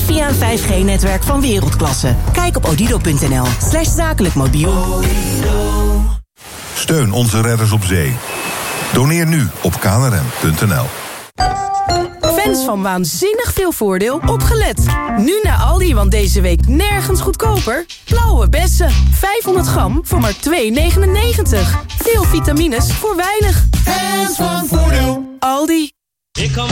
via een 5G-netwerk van wereldklasse. Kijk op odido.nl/zakelijk mobiel. Steun onze redders op zee. Doneer nu op knrm.nl. Fans van Waanzinnig veel voordeel, opgelet. Nu naar Aldi, want deze week nergens goedkoper. Blauwe bessen, 500 gram voor maar €2,99. Veel vitamines voor weinig. Fans van voordeel. Aldi. Here comes